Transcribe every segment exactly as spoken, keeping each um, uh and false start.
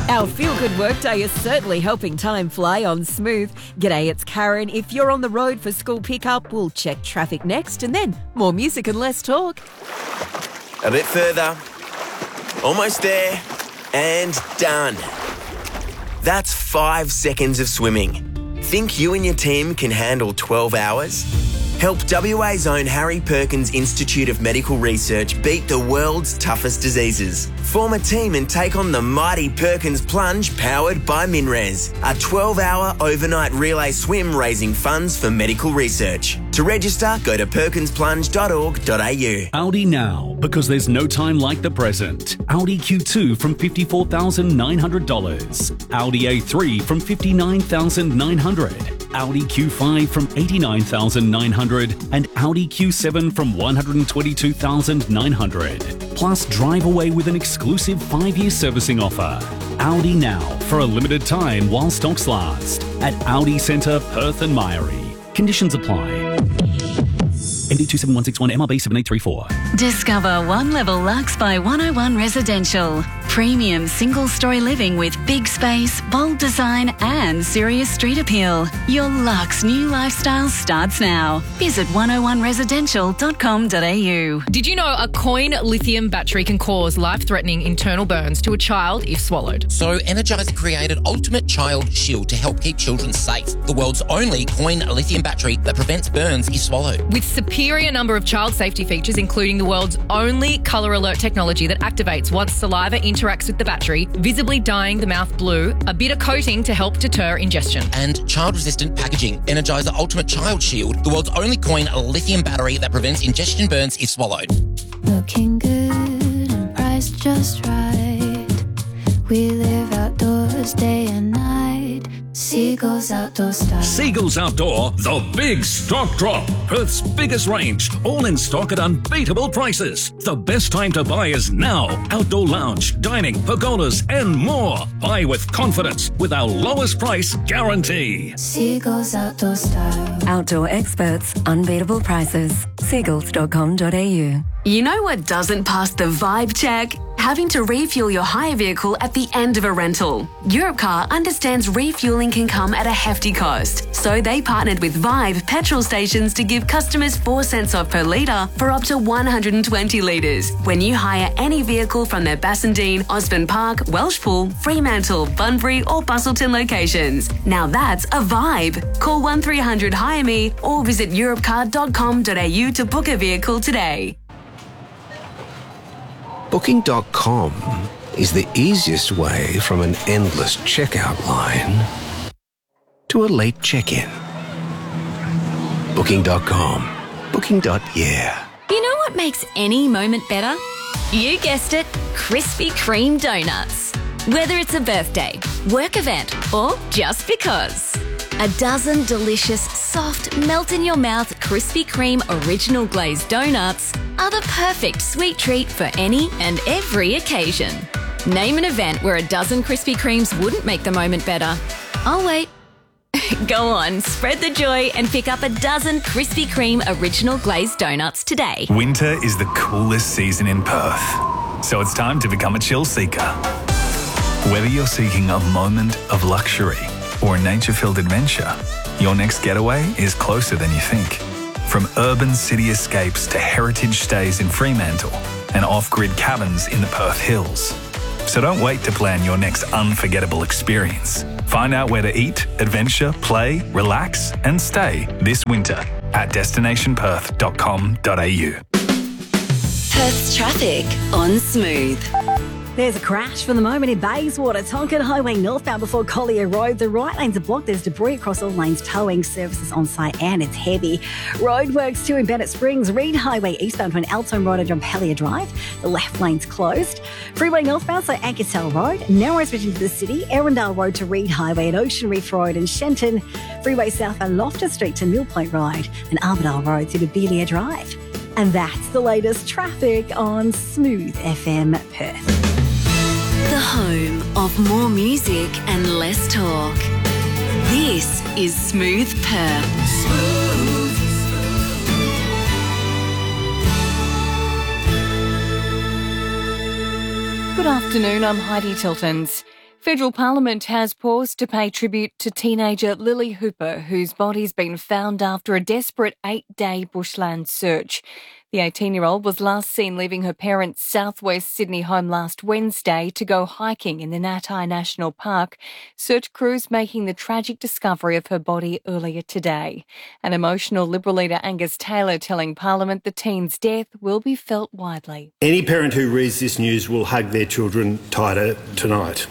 Our feel-good workday is certainly helping time fly on Smooth. G'day, it's Karen. If you're on the road for school pickup, we'll check traffic next and then more music and less talk. A bit further. Almost there. And done. That's five seconds of swimming. Think you and your team can handle twelve hours? Help W A's own Harry Perkins Institute of Medical Research beat the world's toughest diseases. Form a team and take on the mighty Perkins Plunge powered by MinRes, a twelve-hour overnight relay swim raising funds for medical research. To register, go to perkins plunge dot org dot a u. Audi now, because there's no time like the present. Audi Q two from fifty-four thousand nine hundred dollars. Audi A three from fifty-nine thousand nine hundred dollars. Audi Q five from eighty-nine thousand nine hundred dollars and Audi Q seven from one hundred twenty-two thousand nine hundred dollars. Plus, drive away with an exclusive five-year servicing offer. Audi now, for a limited time while stocks last. At Audi Centre, Perth and Myrie. Conditions apply. M D two seven one six one M R B seven eight three four. Discover One Level Lux by one oh one Residential. Premium single-story living with big space, bold design and serious street appeal. Your Lux new lifestyle starts now. Visit one oh one residential dot com dot a u. Did you know a coin lithium battery can cause life-threatening internal burns to a child if swallowed? So Energizer created Ultimate Child Shield to help keep children safe. The world's only coin lithium battery that prevents burns if swallowed. With superior number of child safety features, including the world's only colour alert technology that activates once saliva interacts with the battery, visibly dyeing the mouth blue, a bitter coating to help deter ingestion. And child-resistant packaging. Energizer Ultimate Child Shield, the world's only coin lithium battery that prevents ingestion burns if swallowed. Looking good and priced just right. We live outdoors day and night. Seagulls Outdoor Style. Seagulls Outdoor, the big stock drop. Perth's biggest range, all in stock at unbeatable prices. The best time to buy is now. Outdoor lounge, dining, pergolas and more. Buy with confidence with our lowest price guarantee. Seagulls Outdoor Style. Outdoor experts, unbeatable prices. seagulls dot com dot a u. You know what doesn't pass the vibe check? Having to refuel your hire vehicle at the end of a rental. Europcar understands refueling can come at a hefty cost, so they partnered with Vibe petrol stations to give customers four cents off per litre for up to one hundred twenty litres when you hire any vehicle from their Bassendean, Osborne Park, Welshpool, Fremantle, Bunbury or Bustleton locations. Now that's a vibe. Call one three hundred hire me or visit europcar dot com dot a u to book a vehicle today. Booking dot com is the easiest way from an endless checkout line to a late check-in. Booking dot com. Booking. Yeah. You know what makes any moment better? You guessed it, Krispy Kreme donuts. Whether it's a birthday, work event, or just because. A dozen delicious, soft, melt-in-your-mouth Krispy Kreme original glazed donuts are the perfect sweet treat for any and every occasion. Name an event where a dozen Krispy Kremes wouldn't make the moment better. I'll wait. Go on, spread the joy and pick up a dozen Krispy Kreme original glazed donuts today. Winter is the coolest season in Perth, so it's time to become a chill seeker. Whether you're seeking a moment of luxury or a nature-filled adventure, your next getaway is closer than you think. From urban city escapes to heritage stays in Fremantle and off-grid cabins in the Perth Hills. So don't wait to plan your next unforgettable experience. Find out where to eat, adventure, play, relax and stay this winter at destination perth dot com dot a u. Perth's traffic on Smooth. There's a crash for the moment in Bayswater, Tonkin Highway northbound before Collier Road. The right lanes are blocked. There's debris across all lanes, towing services on site and it's heavy. Roadworks too in Bennett Springs, Reed Highway eastbound between Elton Road and Drumpellier Drive. The left lane's closed. Freeway northbound, so Ankersell Road, narrow stretch into the city, Erindale Road to Reed Highway and Ocean Reef Road and Shenton. Freeway southbound Loftus Street to Mill Point Road and Armadale Road to Belia Drive. And that's the latest traffic on Smooth F M Perth. The home of more music and less talk. This is Smooth Perth. Smooth. Good afternoon, I'm Heidi Tiltons. Federal Parliament has paused to pay tribute to teenager Lily Hooper, whose body's been found after a desperate eight-day bushland search. The eighteen-year-old was last seen leaving her parents' southwest Sydney home last Wednesday to go hiking in the Natai National Park, search crews making the tragic discovery of her body earlier today. An emotional Liberal leader Angus Taylor telling Parliament the teen's death will be felt widely. Any parent who reads this news will hug their children tighter tonight.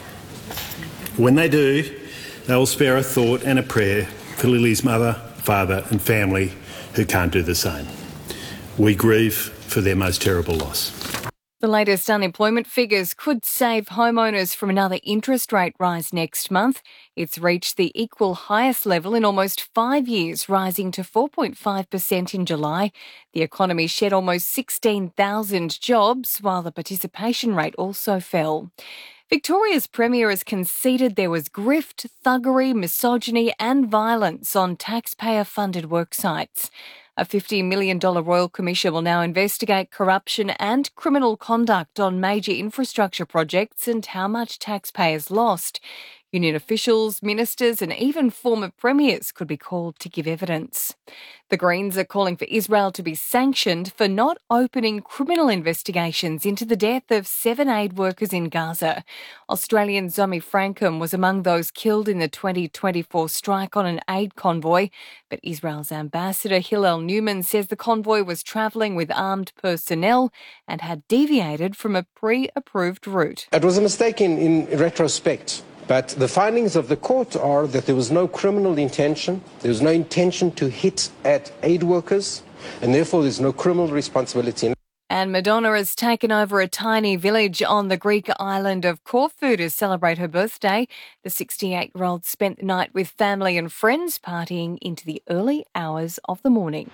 When they do, they will spare a thought and a prayer for Lily's mother, father and family who can't do the same. We grieve for their most terrible loss. The latest unemployment figures could save homeowners from another interest rate rise next month. It's reached the equal highest level in almost five years, rising to four point five percent in July. The economy shed almost sixteen thousand jobs, while the participation rate also fell. Victoria's Premier has conceded there was grift, thuggery, misogyny and violence on taxpayer-funded worksites. A fifty million dollars Royal Commission will now investigate corruption and criminal conduct on major infrastructure projects and how much taxpayers lost. Union officials, ministers and even former premiers could be called to give evidence. The Greens are calling for Israel to be sanctioned for not opening criminal investigations into the death of seven aid workers in Gaza. Australian Zomi Frankham was among those killed in the twenty twenty-four strike on an aid convoy, but Israel's ambassador Hillel Newman says the convoy was travelling with armed personnel and had deviated from a pre-approved route. It was a mistake in, in retrospect. But the findings of the court are that there was no criminal intention, there was no intention to hit at aid workers, and therefore there's no criminal responsibility. And Madonna has taken over a tiny village on the Greek island of Corfu to celebrate her birthday. The sixty-eight-year-old spent the night with family and friends, partying into the early hours of the morning.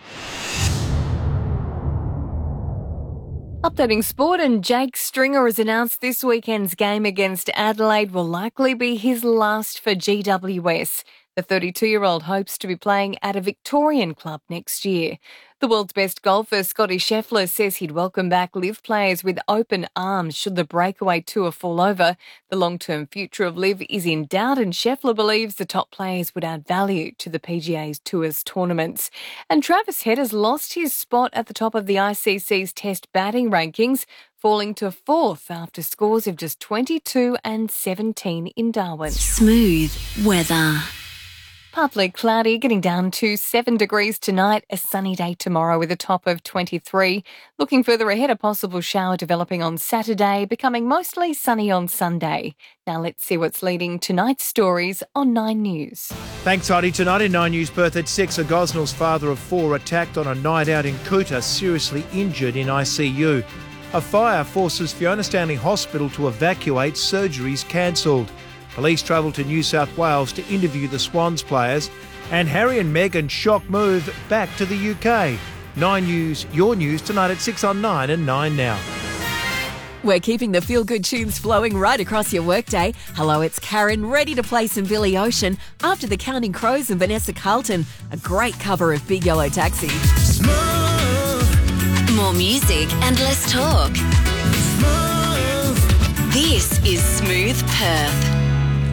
Updating sport, and Jake Stringer has announced this weekend's game against Adelaide will likely be his last for G W S. The thirty-two-year-old hopes to be playing at a Victorian club next year. The world's best golfer, Scotty Scheffler, says he'd welcome back LIV players with open arms should the breakaway tour fall over. The long-term future of LIV is in doubt, and Scheffler believes the top players would add value to the P G A's tours tournaments. And Travis Head has lost his spot at the top of the I C C's Test batting rankings, falling to fourth after scores of just twenty-two and seventeen in Darwin. Smooth weather. Partly cloudy, getting down to seven degrees tonight, a sunny day tomorrow with a top of twenty-three. Looking further ahead, a possible shower developing on Saturday, becoming mostly sunny on Sunday. Now let's see what's leading tonight's stories on Nine News. Thanks, Heidi. Tonight in Nine News, Perth at six, a Gosnell's father of four attacked on a night out in Kuta, seriously injured in I C U. A fire forces Fiona Stanley Hospital to evacuate, surgeries cancelled. Police travel to New South Wales to interview the Swans players. And Harry and Meghan shock move back to the U K. Nine News, your news tonight at six on Nine and Nine Now. We're keeping the feel-good tunes flowing right across your workday. Hello, it's Karen, ready to play some Billy Ocean after the Counting Crows and Vanessa Carlton. A great cover of Big Yellow Taxi. Smooth. More music and less talk. Smooth. This is Smooth Perth.